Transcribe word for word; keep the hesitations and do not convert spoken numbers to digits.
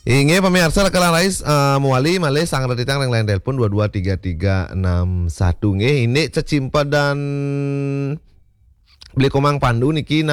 Inge pemirsa rekalan rais uh, muali malih sang retitang yang lain telepon dua dua tiga tiga enam satu nge ini cecimpa dan beli komang pandu niki